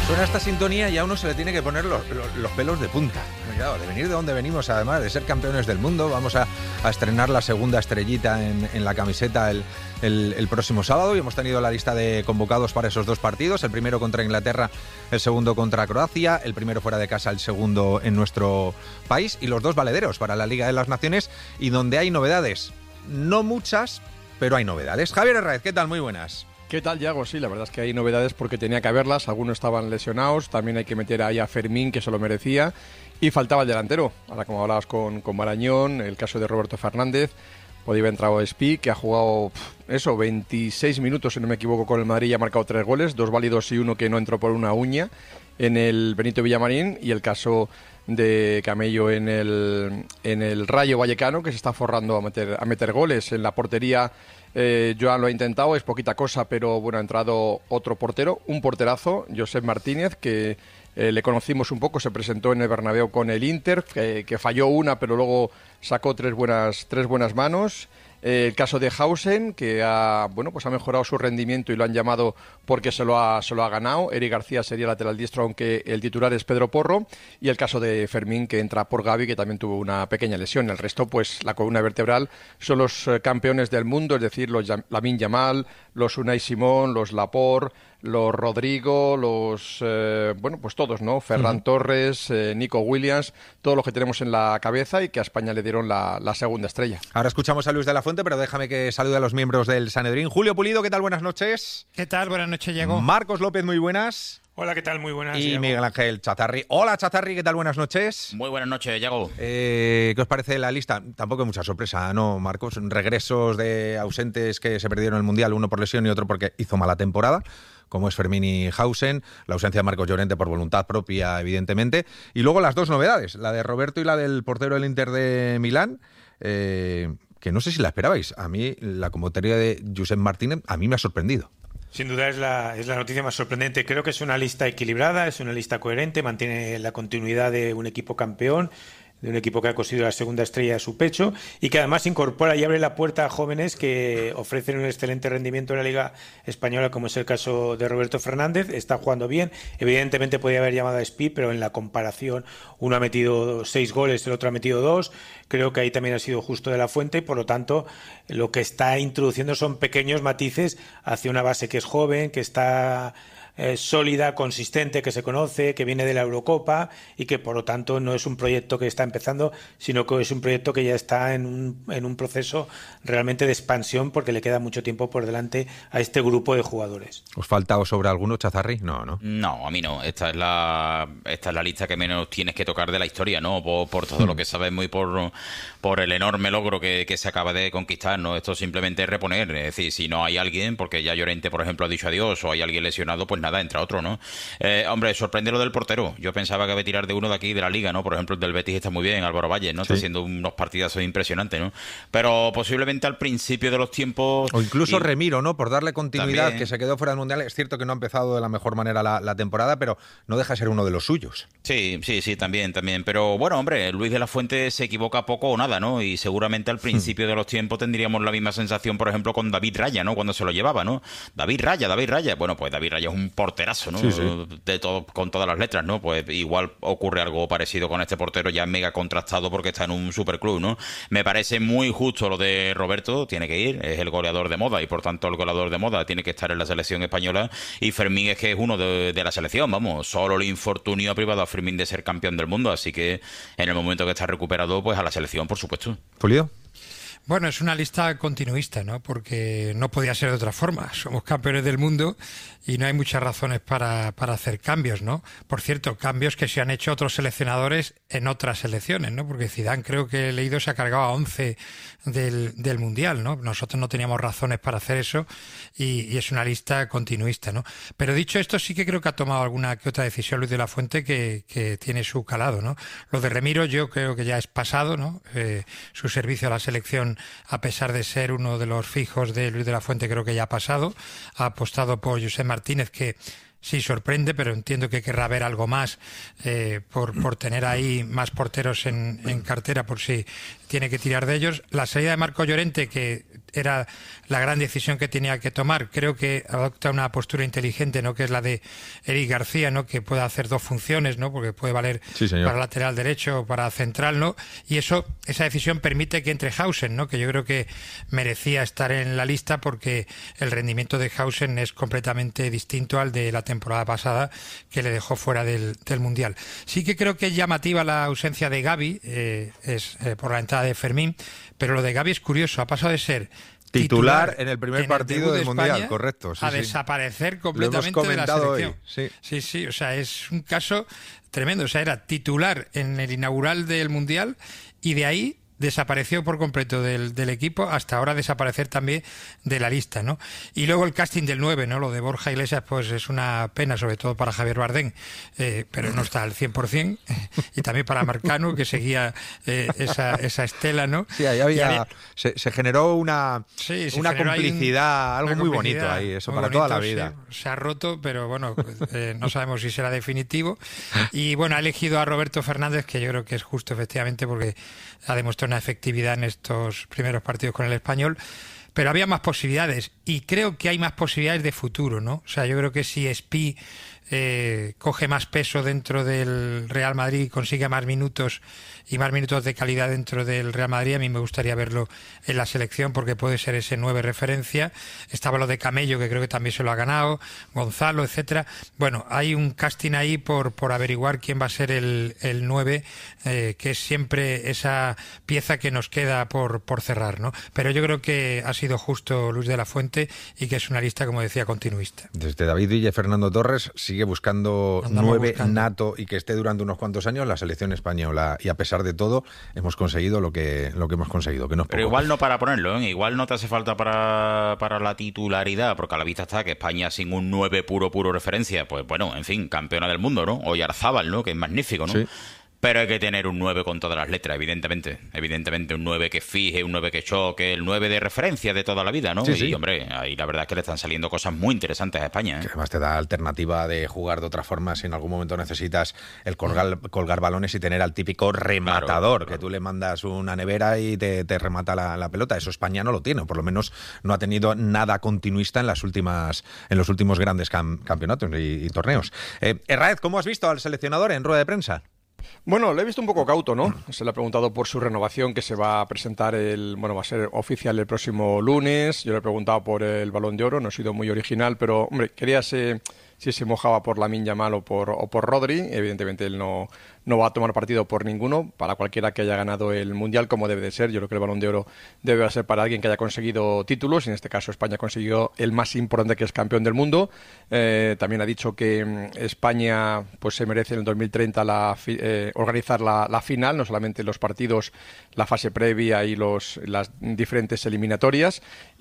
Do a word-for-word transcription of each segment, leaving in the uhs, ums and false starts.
Suena esta sintonía y a uno se le tiene que poner los, los, los pelos de punta. Claro, de venir de donde venimos, además de ser campeones del mundo, vamos a, a estrenar la segunda estrellita en, en la camiseta el, el, el próximo sábado y hemos tenido la lista de convocados para esos dos partidos, el primero contra Inglaterra, el segundo contra Croacia, el primero fuera de casa, el segundo en nuestro país y los dos valederos para la Liga de las Naciones y donde hay novedades. No muchas, pero hay novedades. Javier Herráez, ¿qué tal? Muy buenas. ¿Qué tal, Yago? Sí, la verdad es que hay novedades porque tenía que haberlas, algunos estaban lesionados, también hay que meter ahí a Fermín, que se lo merecía, y faltaba el delantero. Ahora, como hablabas con, con Marañón, el caso de Roberto Fernández, podía haber entrado Espi, que ha jugado, eso, veintiséis minutos, si no me equivoco, con el Madrid y ha marcado tres goles, dos válidos y uno que no entró por una uña en el Benito Villamarín, y el caso de Camello en el, en el Rayo Vallecano, que se está forrando a meter, a meter goles en la portería. Eh, Joan lo ha intentado, es poquita cosa, pero bueno, ha entrado otro portero, un porterazo, Josep Martínez, que eh, le conocimos un poco, se presentó en el Bernabéu con el Inter, que, que falló una, pero luego sacó tres buenas, tres buenas manos. Eh, el caso de Hausen, que ha, bueno, pues ha mejorado su rendimiento y lo han llamado porque se lo ha, se lo ha ganado. Eric García sería lateral diestro, aunque el titular es Pedro Porro. Y el caso de Fermín, que entra por Gavi, que también tuvo una pequeña lesión. El resto, pues la columna vertebral son los eh, campeones del mundo, es decir, los Lamine Yamal, los Unai Simón, los Laporte, los Rodrigo, los, eh, bueno, pues todos, ¿no? Ferran uh-huh. Torres, eh, Nico Williams, todos los que tenemos en la cabeza y que a España le dieron la, la segunda estrella. Ahora escuchamos a Luis de la Fuente, pero déjame que salude a los miembros del Sanedrín. Julio Pulido, ¿qué tal? Buenas noches. ¿Qué tal? Buenas noches, Diego. Marcos López, muy buenas. Hola, ¿qué tal? Muy buenas. Y Diego. Miguel Ángel Chatarri. Hola, Chatarri, ¿qué tal? Buenas noches. Muy buenas noches, Yago. Eh, ¿Qué os parece la lista? Tampoco hay mucha sorpresa, ¿no, Marcos? Regresos de ausentes que se perdieron el Mundial, uno por lesión y otro porque hizo mala temporada, como es Fermín y Hausen, la ausencia de Marcos Llorente por voluntad propia, evidentemente, y luego las dos novedades, la de Roberto y la del portero del Inter de Milán, eh, que no sé si la esperabais. A mí, la convocatoria de Josep Martínez, a mí me ha sorprendido. Sin duda es la, es la noticia más sorprendente. Creo que es una lista equilibrada, es una lista coherente, mantiene la continuidad de un equipo campeón, de un equipo que ha conseguido la segunda estrella a su pecho y que además incorpora y abre la puerta a jóvenes que ofrecen un excelente rendimiento en la Liga Española, como es el caso de Roberto Fernández. Está jugando bien, evidentemente podía haber llamado a Espi, pero en la comparación uno ha metido seis goles, el otro ha metido dos. Creo que ahí también ha sido justo de la Fuente y por lo tanto lo que está introduciendo son pequeños matices hacia una base que es joven, que está Eh, sólida, consistente, que se conoce, que viene de la Eurocopa y que por lo tanto no es un proyecto que está empezando, sino que es un proyecto que ya está en un, en un proceso realmente de expansión porque le queda mucho tiempo por delante a este grupo de jugadores. ¿Os falta o sobre alguno, Chazarri? No, ¿no? No, a mí no. Esta es la esta es la lista que menos tienes que tocar de la historia, ¿no? Por, por todo lo que sabemos y por, por el enorme logro que, que se acaba de conquistar, ¿no? Esto simplemente es reponer. Es decir, si no hay alguien, porque ya Llorente, por ejemplo, ha dicho adiós, o hay alguien lesionado, pues nada, entra otro, ¿no? Eh, hombre, sorprende lo del portero. Yo pensaba que iba a tirar de uno de aquí, de la Liga, ¿no? Por ejemplo, el del Betis está muy bien, Álvaro Valle, ¿no? Sí. Está haciendo unos partidazos impresionantes, ¿no? Pero posiblemente al principio de los tiempos... O incluso y... Remiro, ¿no? Por darle continuidad, También. Que se quedó fuera del Mundial. Es cierto que no ha empezado de la mejor manera la, la temporada, pero no deja de ser uno de los suyos. Sí, sí, sí, también, también. Pero bueno, hombre, Luis de la Fuente se equivoca poco o nada, ¿no? Y seguramente al principio de los tiempos tendríamos la misma sensación, por ejemplo, con David Raya, ¿no? Cuando se lo llevaba, ¿no? David Raya, David Raya. Bueno, pues David Raya es un porterazo, ¿no? Sí, sí. De todo, con todas las letras, ¿no? Pues igual ocurre algo parecido con este portero ya mega contrastado porque está en un superclub, ¿no? Me parece muy justo lo de Roberto, tiene que ir, es el goleador de moda y por tanto el goleador de moda tiene que estar en la selección española, y Fermín es que es uno de, de la selección, vamos, solo el infortunio ha privado a Fermín de ser campeón del mundo, así que en el momento que está recuperado, pues a la selección, por supuesto. Pulido. Bueno, es una lista continuista, ¿no? Porque no podía ser de otra forma. Somos campeones del mundo y no hay muchas razones para, para hacer cambios, ¿no? Por cierto, cambios que se han hecho otros seleccionadores en otras selecciones, ¿no? Porque Zidane, creo que he leído, se ha cargado a once del, del Mundial, ¿no? Nosotros no teníamos razones para hacer eso y, y es una lista continuista, ¿no? Pero dicho esto, sí que creo que ha tomado alguna que otra decisión Luis de la Fuente que, que tiene su calado, ¿no? Lo de Remiro yo creo que ya es pasado, ¿no? Eh, su servicio a la selección, a pesar de ser uno de los fijos de Luis de la Fuente, creo que ya ha pasado. Ha apostado por Josep Martínez, que sí sorprende, pero entiendo que querrá ver algo más eh, por, por tener ahí más porteros en, en cartera por si tiene que tirar de ellos. La salida de Marco Llorente, que era la gran decisión que tenía que tomar. Creo que adopta una postura inteligente, ¿no? Que es la de Eric García, ¿no? Que puede hacer dos funciones, ¿no? Porque puede valer sí, para lateral derecho o para central, ¿no? Y eso, esa decisión permite que entre Hausen, ¿no? Que yo creo que merecía estar en la lista porque el rendimiento de Hausen es completamente distinto al de la temporada pasada, que le dejó fuera del, del Mundial. Sí que creo que es llamativa la ausencia de Gavi, eh, es eh, por la entrada de Fermín, pero lo de Gavi es curioso, ha pasado de ser titular, titular en el primer en partido del de Mundial, España, correcto. Sí, a sí. desaparecer completamente de la selección. Hoy, sí. sí, sí, o sea, es un caso tremendo. O sea, era titular en el inaugural del Mundial y de ahí desapareció por completo del, del equipo, hasta ahora desaparecer también de la lista, ¿no? Y luego el casting del nueve, ¿no? Lo de Borja Iglesias, pues es una pena, sobre todo para Javier Bardem, eh, pero no está al cien por ciento, y también para Marcano, que seguía eh, esa, esa estela, ¿no? Sí, ahí había, había... Se, se generó una, sí, se una generó complicidad, un, algo una muy complicidad, bonito ahí, eso para bonito, toda la vida. Sí, se ha roto, pero bueno, eh, no sabemos si será definitivo. Y bueno, ha elegido a Roberto Fernández, que yo creo que es justo, efectivamente, porque ha demostrado una efectividad en estos primeros partidos con el Español, pero había más posibilidades y creo que hay más posibilidades de futuro, ¿no? O sea, yo creo que si Espi eh, coge más peso dentro del Real Madrid y consigue más minutos y más minutos de calidad dentro del Real Madrid, a mí me gustaría verlo en la selección porque puede ser ese nueve referencia. Estaba lo de Camello, que creo que también se lo ha ganado, Gonzalo, etcétera. Bueno, hay un casting ahí por, por averiguar quién va a ser el, el nueve, eh, que es siempre esa pieza que nos queda por, por cerrar, ¿no? Pero yo creo que ha sido justo Luis de la Fuente y que es una lista, como decía, continuista. Desde David Villa y Fernando Torres sigue buscando Andamos nueve buscando. nato y que esté durante unos cuantos años la selección española, y a pesar de todo hemos conseguido lo que lo que hemos conseguido, que no es Pero poco. igual no para ponerlo, ¿eh? Igual no te hace falta para, para la titularidad, porque a la vista está que España sin un nueve puro puro referencia, pues bueno, en fin, campeona del mundo, ¿no? O Yarzábal, ¿no? Que es magnífico, ¿no? Sí. Pero hay que tener un nueve con todas las letras, evidentemente. Evidentemente, un nueve que fije, un nueve que choque, el nueve de referencia de toda la vida, ¿no? Sí, y, sí. hombre, ahí la verdad es que le están saliendo cosas muy interesantes a España, ¿eh? Que además te da alternativa de jugar de otra forma si en algún momento necesitas el colgar, colgar balones y tener al típico rematador, claro, claro. que tú le mandas una nevera y te, te remata la, la pelota. Eso España no lo tiene, o por lo menos no ha tenido nada continuista en las últimas, en los últimos grandes cam, campeonatos y, y torneos. Eh, Herráez, ¿cómo has visto al seleccionador en rueda de prensa? Bueno, le he visto un poco cauto, ¿no? Se le ha preguntado por su renovación, que se va a presentar, el bueno, va a ser oficial el próximo lunes. Yo le he preguntado por el Balón de Oro, no he sido muy original, pero, hombre, quería ser, si se mojaba por Lamine Yamal o por, o por Rodri. Evidentemente él no, no va a tomar partido por ninguno, para cualquiera que haya ganado el Mundial, como debe de ser. Yo creo que el Balón de Oro debe ser para alguien que haya conseguido títulos, y en este caso España consiguió el más importante, que es campeón del mundo. Eh, también ha dicho que España pues se merece en el dos mil treinta la, eh, organizar la, la final, no solamente los partidos, la fase previa y los, las diferentes eliminatorias.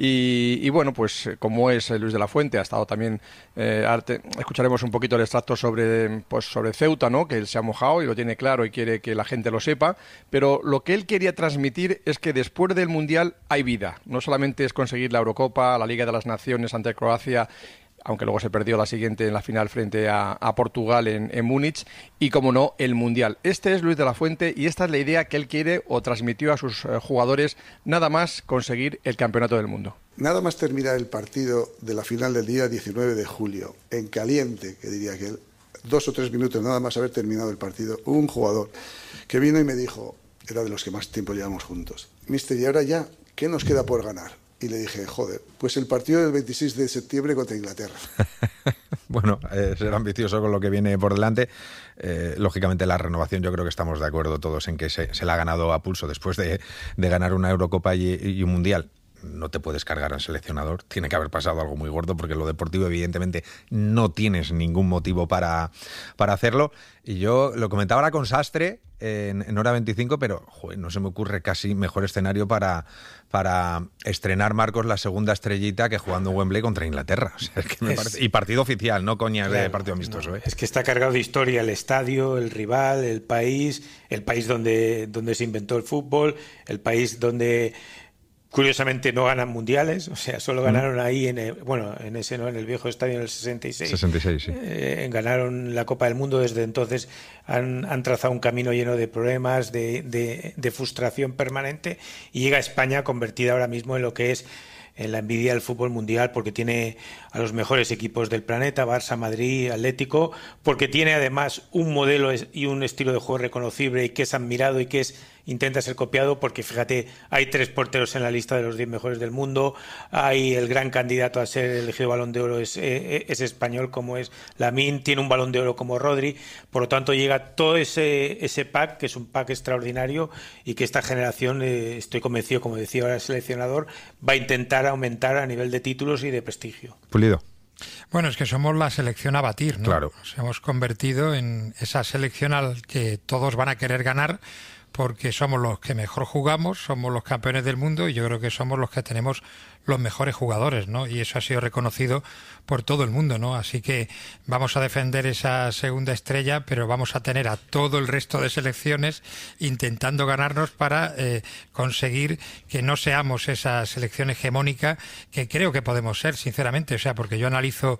Y, y bueno, pues como es Luis de la Fuente, ha estado también, eh, arte, escucharemos un poquito el extracto sobre, pues, sobre Ceuta, ¿no? Que él se ha mojado y lo tiene claro y quiere que la gente lo sepa, pero lo que él quería transmitir es que después del Mundial hay vida. No solamente es conseguir la Eurocopa, la Liga de las Naciones ante Croacia, aunque luego se perdió la siguiente en la final frente a, a Portugal en, en Múnich, y como no, el Mundial. Este es Luis de la Fuente y esta es la idea que él quiere o transmitió a sus eh, jugadores, nada más conseguir el Campeonato del Mundo. Nada más terminar el partido de la final del día diecinueve de julio, en caliente, que diría que él, dos o tres minutos nada más haber terminado el partido, hubo un jugador que vino y me dijo, era de los que más tiempo llevamos juntos, mister, ¿y ahora ya qué nos queda por ganar? Y le dije, joder, pues el partido del veintiséis de septiembre contra Inglaterra. Bueno, eh, ser ambicioso con lo que viene por delante. Eh, lógicamente la renovación, yo creo que estamos de acuerdo todos en que se, se la ha ganado a pulso después de, de ganar una Eurocopa y, y un Mundial. No te puedes cargar al seleccionador, tiene que haber pasado algo muy gordo, porque lo deportivo evidentemente no tienes ningún motivo para, para hacerlo. Y yo lo comentaba ahora con Sastre en, en Hora veinticinco, pero joder, no se me ocurre casi mejor escenario para, para estrenar, Marcos, la segunda estrellita que jugando en Wembley contra Inglaterra. O sea, es que me es, parece, y partido oficial, no coñas claro, de partido amistoso. No, ¿eh? Es que está cargado de historia el estadio, el rival, el país, el país donde, donde se inventó el fútbol, el país donde Curiosamente no ganan mundiales, o sea, solo ganaron ahí en el, bueno, en ese no, en el viejo estadio en el sesenta y seis. sesenta y seis, sí. Eh, ganaron la Copa del Mundo, desde entonces han, han trazado un camino lleno de problemas, de, de, de frustración permanente, y llega a España convertida ahora mismo en lo que es en la envidia del fútbol mundial, porque tiene a los mejores equipos del planeta, Barça, Madrid, Atlético, porque tiene además un modelo y un estilo de juego reconocible y que es admirado y que es intenta ser copiado, porque fíjate, hay tres porteros en la lista de los diez mejores del mundo, hay el gran candidato a ser elegido Balón de Oro es, eh, es español como es Lamine, tiene un Balón de Oro como Rodri, por lo tanto llega todo ese, ese pack, que es un pack extraordinario y que esta generación, eh, estoy convencido, como decía ahora el seleccionador, va a intentar aumentar a nivel de títulos y de prestigio. Pulido. Bueno, es que somos la selección a batir, ¿no? Claro. Nos hemos convertido en esa selección al que todos van a querer ganar, porque somos los que mejor jugamos, somos los campeones del mundo y yo creo que somos los que tenemos los mejores jugadores, ¿no? Y eso ha sido reconocido por todo el mundo, ¿no? Así que vamos a defender esa segunda estrella, pero vamos a tener a todo el resto de selecciones intentando ganarnos para eh, conseguir que no seamos esa selección hegemónica que creo que podemos ser, sinceramente. O sea, porque yo analizo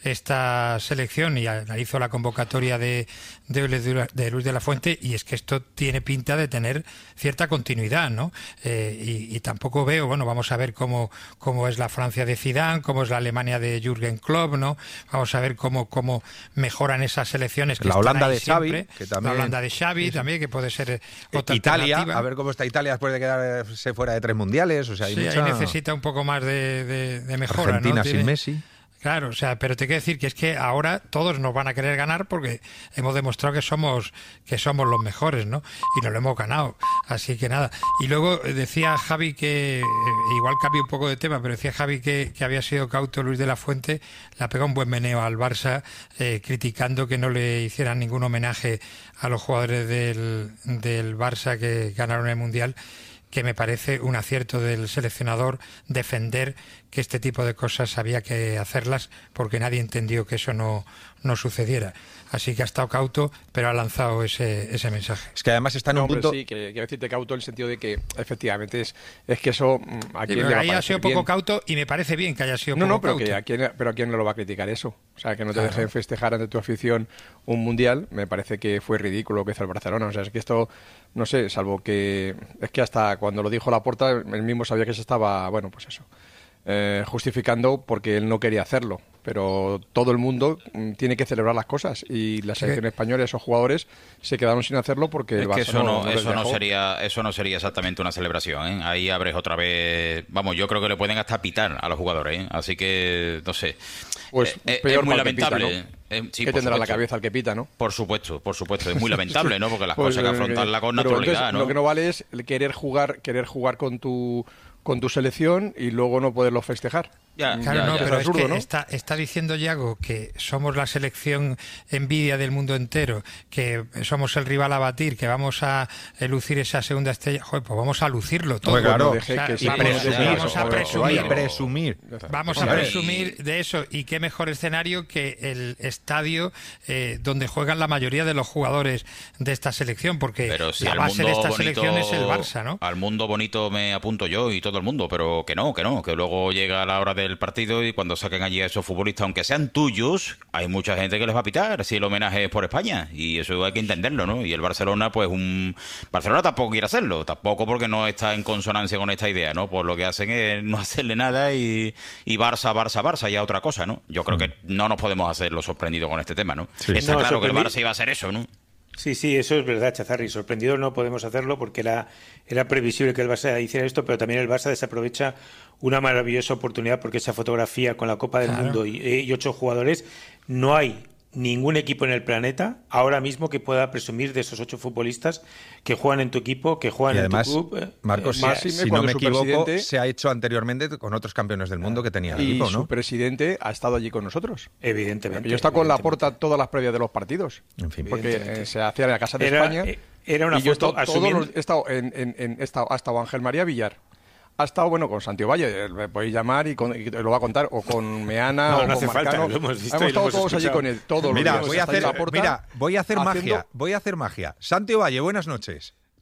esta selección y analizo la convocatoria de, de, de Luis de la Fuente y es que esto tiene pinta de tener cierta continuidad, ¿no? Eh, y, y tampoco veo, bueno, vamos a ver cómo cómo es la Francia de Zidane, cómo es la Alemania de Jürgen Klopp, ¿no? Vamos a ver cómo cómo mejoran esas selecciones que la Holanda de siempre. Xavi, que también, la Holanda de Xavi sí, sí. también, que puede ser otra Italia, alternativa. A ver cómo está Italia después de quedarse fuera de tres mundiales, o sea, hay sí, mucha... ahí necesita un poco más de, de, de mejora, Argentina ¿no? sin Tiene... Messi. Claro, o sea, pero te quiero decir que es que ahora todos nos van a querer ganar porque hemos demostrado que somos que somos los mejores, ¿no? Y nos lo hemos ganado. Así que nada. Y luego decía Javi que, igual cambia un poco de tema, pero decía Javi que, que había sido cauto Luis de la Fuente, le ha pegado un buen meneo al Barça, eh, criticando que no le hicieran ningún homenaje a los jugadores del, del Barça que ganaron el Mundial, que me parece un acierto del seleccionador defender que este tipo de cosas había que hacerlas porque nadie entendió que eso no, no sucediera. Así que ha estado cauto, pero ha lanzado ese, ese mensaje. Es que además está en no, un punto... Sí, que quiero decirte cauto en el sentido de que efectivamente es, es que eso... ¿a quién sí, le va ahí a ha sido bien? poco cauto y me parece bien que haya sido no, poco no, pero cauto. Que a quién, pero ¿a quién no lo va a criticar eso? O sea, que no te Claro. dejen festejar ante tu afición un mundial, me parece que fue ridículo lo que hizo el Barcelona. O sea, es que esto, no sé, salvo que... Es que hasta cuando lo dijo Laporta, él mismo sabía que se estaba, bueno, pues eso... Eh, justificando porque él no quería hacerlo, pero todo el mundo mm, tiene que celebrar las cosas y la selección Sí. española, esos jugadores se quedaron sin hacerlo porque Es el que Barça eso no, no les eso no dejó. sería eso no sería exactamente una celebración, ¿eh? Ahí abres otra vez, vamos, yo creo que le pueden hasta pitar a los jugadores, ¿eh? Así que no sé. Pues Eh, peor es muy mal que pita, lamentable. ¿no? Eh, sí, ¿Qué por tendrá en la supuesto. cabeza el que pita, no? Por supuesto, por supuesto, es muy lamentable, ¿no? Porque las Pues, cosas hay que afrontarlas con pero naturalidad, entonces, ¿no? Lo que no vale es el querer jugar, querer jugar con tu con tu selección y luego no poderlo festejar. Ya, Claro, ya, no, ya. pero absurdo, es que ¿no? está, está diciendo Yago que somos la selección envidia del mundo entero, que somos el rival a batir, que vamos a eh, lucir esa segunda estrella. Joder, pues vamos a lucirlo todo. Hombre, claro. O sea, Deje que y sí, presumir, no, vamos no, a no, presumir. no, presumir. Vamos a Hombre, presumir de eso. Y qué mejor escenario que el estadio eh, donde juegan la mayoría de los jugadores de esta selección, porque Pero si la al base mundo de esta bonito, selección es el Barça, ¿no? Al mundo bonito me apunto yo y todo el mundo, pero que no, que no, que luego llega la hora del partido y cuando saquen allí a esos futbolistas, aunque sean tuyos, hay mucha gente que les va a pitar si el homenaje es por España, y eso hay que entenderlo, ¿no? Y el Barcelona, pues un... Barcelona tampoco quiere hacerlo, tampoco porque no está en consonancia con esta idea, ¿no? Pues lo que hacen es no hacerle nada y, y Barça, Barça, Barça, ya otra cosa, ¿no? Yo creo que no nos podemos hacer lo sorprendido con este tema, ¿no? Sí. Está No, claro que el sorprendi- Barça iba a hacer eso, ¿no? Sí, sí, eso es verdad, Chazarri. Sorprendidos no podemos hacerlo porque era, era previsible que el Barça hiciera esto, pero también el Barça desaprovecha una maravillosa oportunidad porque esa fotografía con la Copa del Claro. Mundo y, y ocho jugadores, no hay ningún equipo en el planeta ahora mismo que pueda presumir de esos ocho futbolistas que juegan en tu equipo, que juegan Y en además, tu club. eh, Marcos, eh, si, Máxime si no cuando me su equivoco, presidente- se ha hecho anteriormente con otros campeones del mundo que tenía el Y equipo, su ¿no? presidente ha estado allí con nosotros. Evidentemente. Yo he estado con la evidentemente. porta todas las previas de los partidos. En fin. Porque Evidentemente. eh, se hacía en la Casa de Era- España. eh, era una y yo he foto estado, todos asumiendo- los- he estado en, en- en- he estado- ha estado Ángel María Villar. Ha estado, bueno, con Santiago Valle, eh, me podéis llamar y, con- y lo va a contar, o con Meana, No, o no con hace falta, Marcano. lo hemos visto y hemos lo estado hemos todos allí escuchado. con él, todos los Mira, días, voy a hasta en hacer, la porta, mira, voy a hacer haciendo- magia, voy a hacer magia. Santi Ovalle, buenas noches.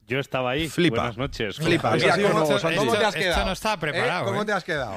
Yo estaba ahí. Flipa. Buenas noches. Flipa. Mira, Mira, ¿cómo, esto- ¿cómo te has esto quedado? no estaba preparado, ¿Eh? ¿Cómo ¿eh? te has quedado?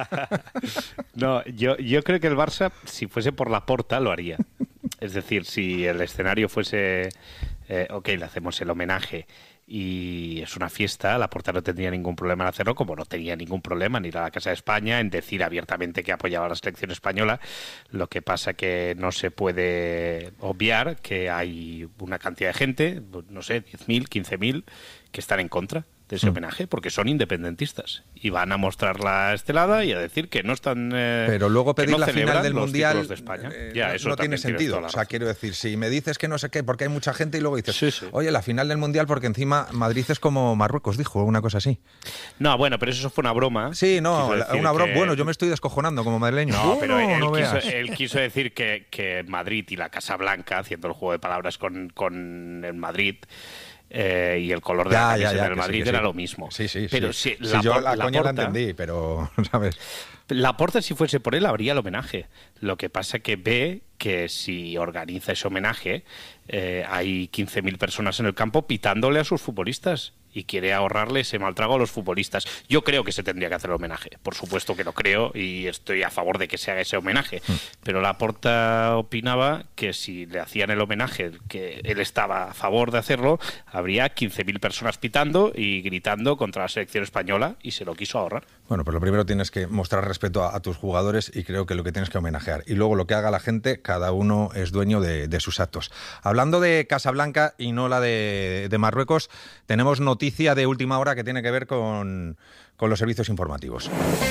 No, yo, yo creo que el Barça, si fuese por Laporta, lo haría. Es decir, si el escenario fuese, eh, ok, le hacemos el homenaje y es una fiesta, Laporta no tendría ningún problema en hacerlo, como no tenía ningún problema en ir a la Casa de España, en decir abiertamente que apoyaba a la selección española. Lo que pasa que no se puede obviar que hay una cantidad de gente, no sé, diez mil, quince mil, que están en contra de ese homenaje porque son independentistas y van a mostrar la estelada y a decir que no están eh, Pero luego que pedir no la final celebran del los Mundial títulos de España. eh, Ya, no, eso no tiene también tienes sentido. toda la O sea, razón. quiero decir, si me dices que no sé qué, porque hay mucha gente y luego dices, Sí, sí. oye, la final del Mundial porque encima Madrid es como Marruecos, dijo, una cosa así. No, bueno, pero eso fue una broma. Sí, no, Quiso la- decir una broma. que- Bueno, yo me estoy descojonando como madrileño. No, pero él, no quiso, veas. él quiso decir que, que Madrid y la Casa Blanca, haciendo el juego de palabras con, con el Madrid, eh, y el color de Ya, la ya, camiseta ya, del que sí, Madrid que era sí. lo mismo. Sí, sí, pero sí. si Sí, yo la Laporta- coña la entendí, pero, ¿sabes? Laporta, si fuese por él, habría el homenaje. Lo que pasa que ve que si organiza ese homenaje, eh, hay quince mil personas en el campo pitándole a sus futbolistas y quiere ahorrarle ese mal trago a los futbolistas. Yo creo que se tendría que hacer el homenaje. Por supuesto que lo creo y estoy a favor de que se haga ese homenaje. Mm. Pero Laporta opinaba que si le hacían el homenaje, que él estaba a favor de hacerlo, habría quince mil personas pitando y gritando contra la selección española y se lo quiso ahorrar. Bueno, pues lo primero tienes que mostrar respeto a, a tus jugadores y creo que lo que tienes que homenajear. Y luego lo que haga la gente, cada uno es dueño de, de sus actos. Hablando de Casablanca y no la de, de Marruecos, tenemos noticia de última hora que tiene que ver con, con los servicios informativos.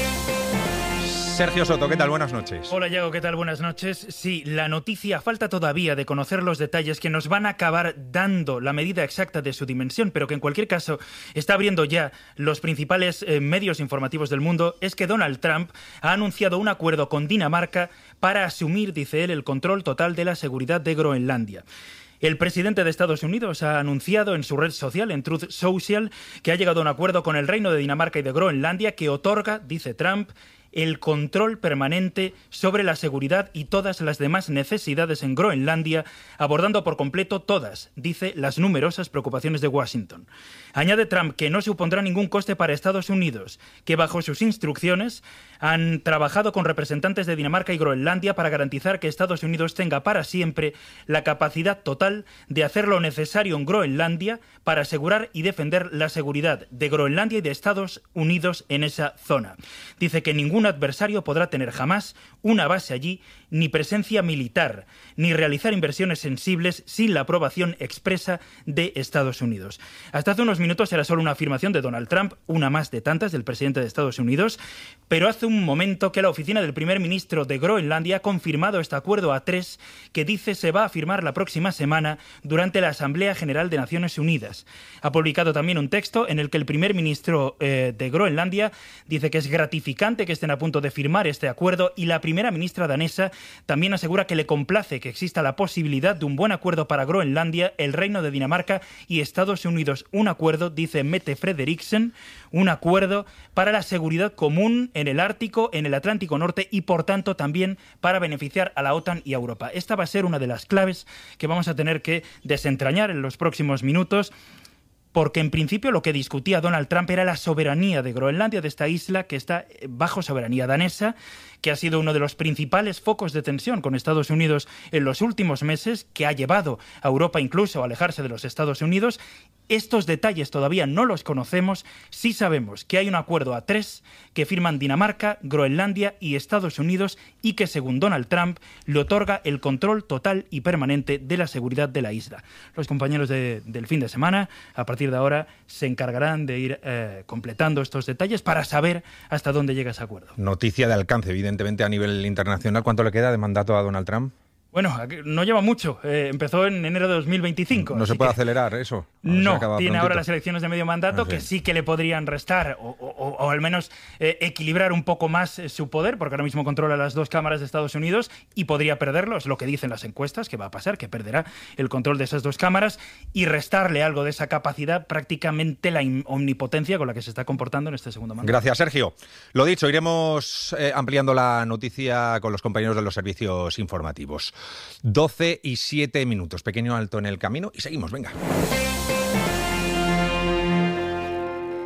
Sergio Soto, ¿qué tal? Buenas noches. Hola, Yago, ¿qué tal? Buenas noches. Sí, la noticia, falta todavía de conocer los detalles que nos van a acabar dando la medida exacta de su dimensión, pero que en cualquier caso está abriendo ya los principales eh, medios informativos del mundo, es que Donald Trump ha anunciado un acuerdo con Dinamarca para asumir, dice él, el control total de la seguridad de Groenlandia. El presidente de Estados Unidos ha anunciado en su red social, en Truth Social, que ha llegado a un acuerdo con el Reino de Dinamarca y de Groenlandia que otorga, dice Trump, el control permanente sobre la seguridad y todas las demás necesidades en Groenlandia, abordando por completo todas, dice, las numerosas preocupaciones de Washington. Añade Trump que no supondrá ningún coste para Estados Unidos, que bajo sus instrucciones han trabajado con representantes de Dinamarca y Groenlandia para garantizar que Estados Unidos tenga para siempre la capacidad total de hacer lo necesario en Groenlandia para asegurar y defender la seguridad de Groenlandia y de Estados Unidos en esa zona. Dice que ningún adversario podrá tener jamás una base allí, ni presencia militar, ni realizar inversiones sensibles sin la aprobación expresa de Estados Unidos. Hasta hace unos minutos era solo una afirmación de Donald Trump, una más de tantas del presidente de Estados Unidos, pero hace un momento que la oficina del primer ministro de Groenlandia ha confirmado este acuerdo a tres que dice se va a firmar la próxima semana durante la Asamblea General de Naciones Unidas. Ha publicado también un texto en el que el primer ministro eh, de Groenlandia dice que es gratificante que estén a punto de firmar este acuerdo y la primera ministra danesa también asegura que le complace que exista la posibilidad de un buen acuerdo para Groenlandia, el Reino de Dinamarca y Estados Unidos. Un acuerdo, dice Mette Frederiksen, un acuerdo para la seguridad común en el Ártico, en el Atlántico Norte y, por tanto, también para beneficiar a la OTAN y a Europa. Esta va a ser una de las claves que vamos a tener que desentrañar en los próximos minutos, porque en principio lo que discutía Donald Trump era la soberanía de Groenlandia, de esta isla que está bajo soberanía danesa, que ha sido uno de los principales focos de tensión con Estados Unidos en los últimos meses, que ha llevado a Europa incluso a alejarse de los Estados Unidos. Estos detalles todavía no los conocemos. Sí sabemos que hay un acuerdo a tres que firman Dinamarca, Groenlandia y Estados Unidos y que, según Donald Trump, le otorga el control total y permanente de la seguridad de la isla. Los compañeros de, del fin de semana, a partir de ahora, se encargarán de ir eh, completando estos detalles para saber hasta dónde llega ese acuerdo. Noticia de alcance, evidentemente, a nivel internacional. ¿Cuánto le queda de mandato a Donald Trump? Bueno, no lleva mucho. Eh, empezó en enero de dos mil veinticinco. ¿No se puede acelerar eso? No, tiene prontito. ahora las elecciones de medio mandato en fin. que sí que le podrían restar o, o, o al menos eh, equilibrar un poco más eh, su poder, porque ahora mismo controla las dos cámaras de Estados Unidos y podría perderlo, es lo que dicen las encuestas, que va a pasar, que perderá el control de esas dos cámaras y restarle algo de esa capacidad, prácticamente la omnipotencia con la que se está comportando en este segundo mandato. Gracias, Sergio. Lo dicho, iremos eh, ampliando la noticia con los compañeros de los servicios informativos. doce y siete minutos. Pequeño alto en el camino y seguimos, venga.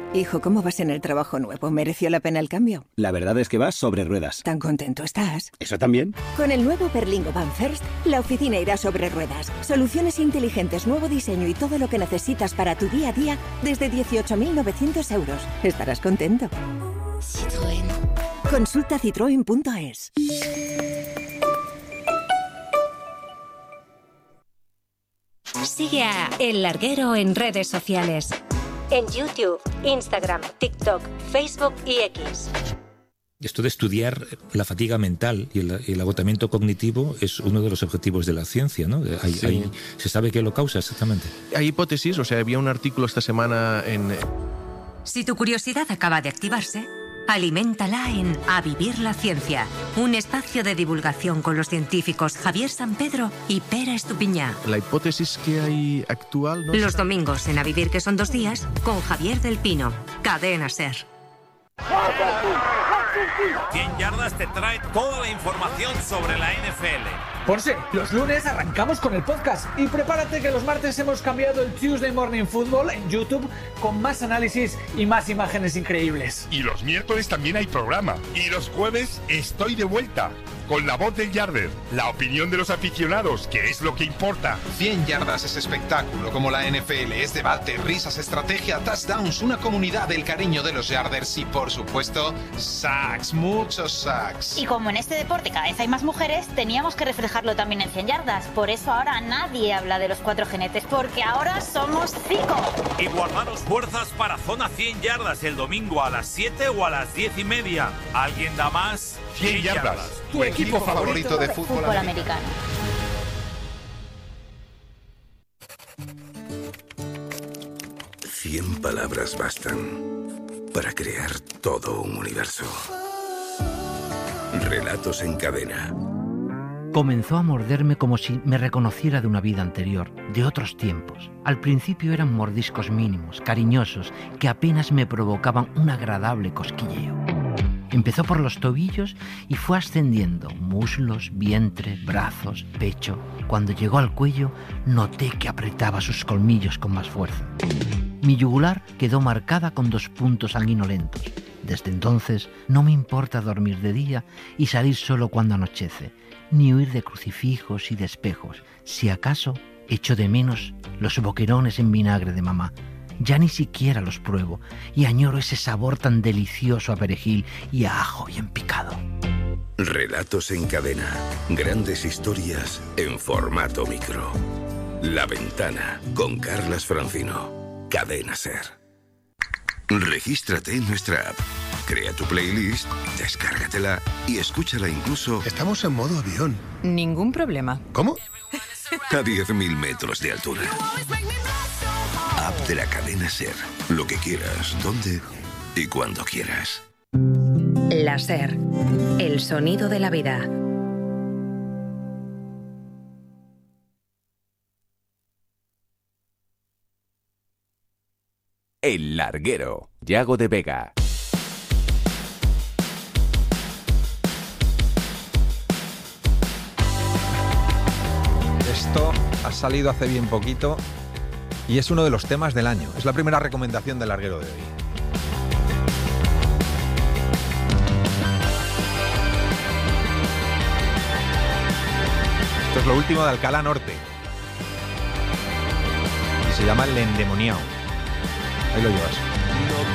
Hijo, ¿cómo vas en el trabajo nuevo? ¿Mereció la pena el cambio? La verdad es que vas sobre ruedas. ¿Tan contento estás? ¿Eso también? Con el nuevo Berlingo Van First, la oficina irá sobre ruedas. Soluciones inteligentes, nuevo diseño y todo lo que necesitas para tu día a día desde dieciocho mil novecientos euros. Estarás contento. Citroën. Consulta citroen punto es. Sigue a El Larguero en redes sociales. En YouTube, Instagram, TikTok, Facebook y X. Esto de estudiar la fatiga mental y el, el agotamiento cognitivo es uno de los objetivos de la ciencia, ¿no? Hay, Sí. hay, ¿Se sabe qué lo causa exactamente? Hay hipótesis, o sea, había un artículo esta semana en... Si tu curiosidad acaba de activarse, aliméntala en A Vivir la Ciencia, un espacio de divulgación con los científicos Javier San Pedro y Pera Estupiñá. La hipótesis que hay actual... ¿no? Los domingos en A Vivir, que son dos días, con Javier del Pino, Cadena Ser. cien yardas te trae toda la información sobre la N F L. Ponce, los lunes arrancamos con el podcast y prepárate que los martes hemos cambiado el Tuesday Morning Football en YouTube con más análisis y más imágenes increíbles. Y los miércoles también hay programa. Y los jueves estoy de vuelta con la voz del Yarder, la opinión de los aficionados, que es lo que importa. cien yardas es espectáculo, como la N F L, es debate, risas, estrategia, touchdowns, una comunidad del cariño de los Yarders y, por supuesto, sacks, muchos sacks. Y como en este deporte cada vez hay más mujeres, teníamos que reflejarlo también en cien yardas. Por eso ahora nadie habla de los cuatro jinetes, porque ahora somos cinco. Y guardaros fuerzas para Zona cien yardas el domingo a las siete o a las diez y media. ¿Alguien da más? cien yardas, tu equipo favorito de fútbol, Fútbol americano. americano. Cien palabras bastan para crear todo un universo. Relatos en cadena. Comenzó a morderme como si me reconociera de una vida anterior, de otros tiempos. Al principio eran mordiscos mínimos, cariñosos, que apenas me provocaban un agradable cosquilleo. Empezó por los tobillos y fue ascendiendo, muslos, vientre, brazos, pecho. Cuando llegó al cuello, noté que apretaba sus colmillos con más fuerza. Mi yugular quedó marcada con dos puntos sanguinolentos. Desde entonces no me importa dormir de día y salir solo cuando anochece, ni huir de crucifijos y de espejos. Si acaso echo de menos los boquerones en vinagre de mamá. Ya ni siquiera los pruebo y añoro ese sabor tan delicioso a perejil y a ajo bien picado. Relatos en cadena. Grandes historias en formato micro. La Ventana con Carlas Francino. Cadena Ser. Regístrate en nuestra app. Crea tu playlist, descárgatela y escúchala incluso... Estamos en modo avión. Ningún problema. ¿Cómo? A diez mil metros de altura. App de la Cadena Ser. Lo que quieras, donde y cuando quieras. La Ser, el sonido de la vida. El Larguero, Yago de Vega. Esto ha salido hace bien poquito y es uno de los temas del año. Es la primera recomendación del Larguero de hoy. Esto es lo último de Alcalá Norte. Y se llama El Endemoniao. Ahí lo llevas.